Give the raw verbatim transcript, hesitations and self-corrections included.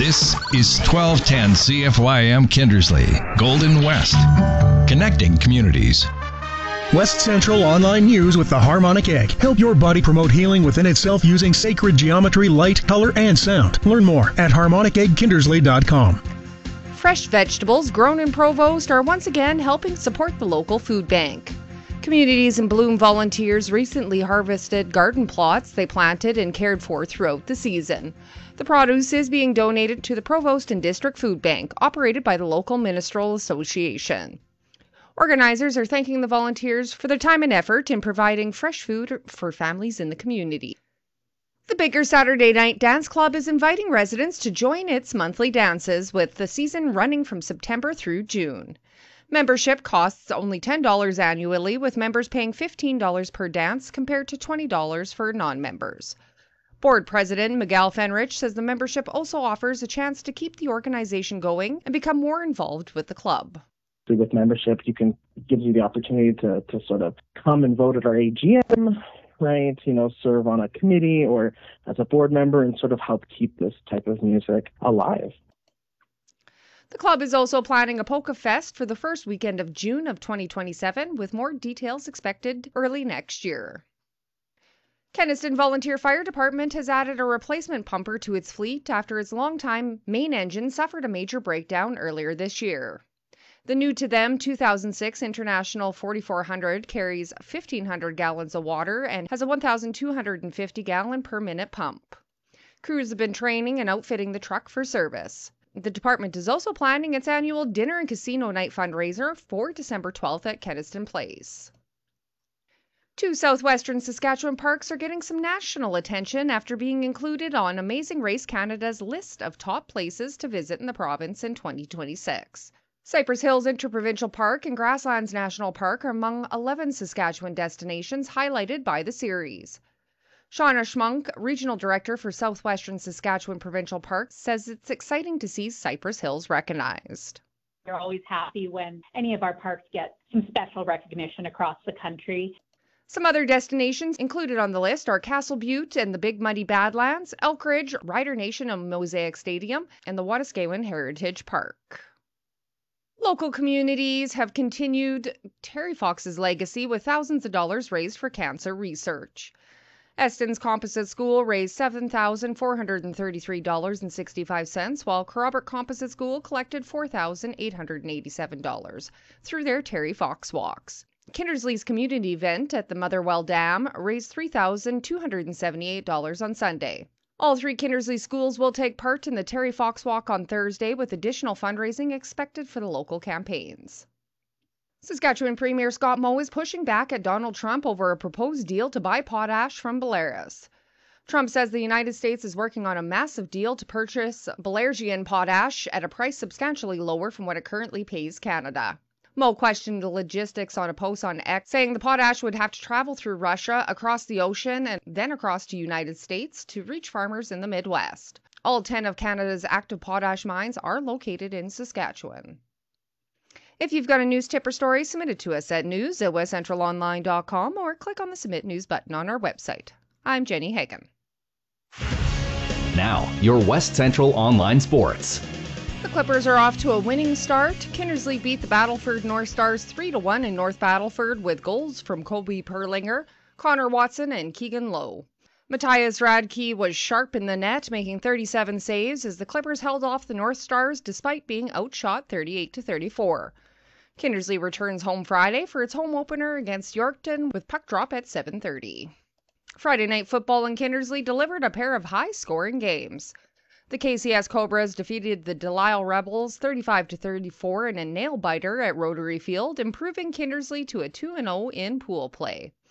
This is twelve ten C F Y M Kindersley, Golden West, connecting communities. West Central Online News with the Harmonic Egg. Help your body promote healing within itself using sacred geometry, light, color, and sound. Learn more at harmonic egg kindersley dot com. Fresh vegetables grown in Provost are once again helping support the local food bank. Communities in Bloom volunteers recently harvested garden plots they planted and cared for throughout the season. The produce is being donated to the Provost and District Food Bank, operated by the local Ministerial Association. Organizers are thanking the volunteers for their time and effort in providing fresh food for families in the community. The Bigger Saturday Night Dance Club is inviting residents to join its monthly dances, with the season running from September through June. Membership costs only ten dollars annually, with members paying fifteen dollars per dance compared to twenty dollars for non-members. Board President Miguel Fenrich says the membership also offers a chance to keep the organization going and become more involved with the club. With membership, you can it gives you the opportunity to, to sort of come and vote at our A G M, right? You know, serve on a committee or as a board member and sort of help keep this type of music alive. The club is also planning a Polka Fest for the first weekend of June of twenty twenty-seven, with more details expected early next year. Kenaston Volunteer Fire Department has added a replacement pumper to its fleet after its longtime main engine suffered a major breakdown earlier this year. The new to them two thousand six International forty-four hundred carries fifteen hundred gallons of water and has a one thousand two hundred fifty gallon per minute pump. Crews have been training and outfitting the truck for service. The department is also planning its annual dinner and casino night fundraiser for December twelfth at Kenaston Place. Two southwestern Saskatchewan parks are getting some national attention after being included on Amazing Race Canada's list of top places to visit in the province in twenty twenty-six. Cypress Hills Interprovincial Park and Grasslands National Park are among eleven Saskatchewan destinations highlighted by the series. Shauna Schmunk, Regional Director for Southwestern Saskatchewan Provincial Parks, says it's exciting to see Cypress Hills recognized. We're always happy when any of our parks get some special recognition across the country. Some other destinations included on the list are Castle Butte and the Big Muddy Badlands, Elkridge, Rider Nation and Mosaic Stadium, and the Wetaskiwin Heritage Park. Local communities have continued Terry Fox's legacy with thousands of dollars raised for cancer research. Eston's Composite School raised seven thousand four hundred thirty-three dollars and sixty-five cents, while Kerrobert Composite School collected four thousand eight hundred eighty-seven dollars through their Terry Fox Walks. Kindersley's community event at the Motherwell Dam raised three thousand two hundred seventy-eight dollars on Sunday. All three Kindersley schools will take part in the Terry Fox Walk on Thursday, with additional fundraising expected for the local campaigns. Saskatchewan Premier Scott Moe is pushing back at Donald Trump over a proposed deal to buy potash from Belarus. Trump says the United States is working on a massive deal to purchase Belarusian potash at a price substantially lower from what it currently pays Canada. Moe questioned the logistics on a post on X, saying the potash would have to travel through Russia, across the ocean, and then across to the United States to reach farmers in the Midwest. All ten of Canada's active potash mines are located in Saskatchewan. If you've got a news tip or story, submit it to us at news at west central online dot com or click on the Submit News button on our website. I'm Jenny Hagan. Now, your West Central Online Sports. The Clippers are off to a winning start. Kindersley beat the Battleford North Stars three to one in North Battleford with goals from Kobe Perlinger, Connor Watson, and Keegan Lowe. Matthias Radke was sharp in the net, making thirty-seven saves as the Clippers held off the North Stars despite being outshot thirty-eight to thirty-four. Kindersley returns home Friday for its home opener against Yorkton with puck drop at seven thirty. Friday night football in Kindersley delivered a pair of high-scoring games. The K C S Cobras defeated the Delisle Rebels thirty-five to thirty-four in a nail-biter at Rotary Field, improving Kindersley to a two and oh in pool play.